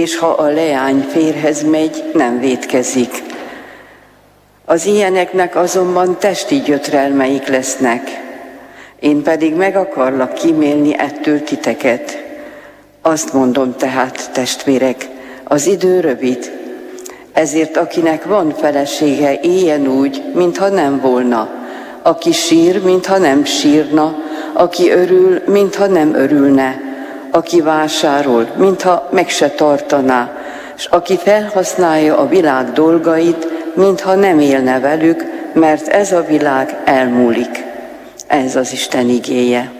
és ha a leány férhez megy, nem vétkezik. Az ilyeneknek azonban testi gyötrelmeik lesznek, én pedig meg akarlak kímélni ettől titeket. Azt mondom tehát, testvérek, az idő rövid, ezért akinek van felesége, éljen úgy, mintha nem volna, aki sír, mintha nem sírna, aki örül, mintha nem örülne, aki vásárol, mintha meg se tartaná, és aki felhasználja a világ dolgait, mintha nem élne velük, mert ez a világ elmúlik. Ez az Isten igéje.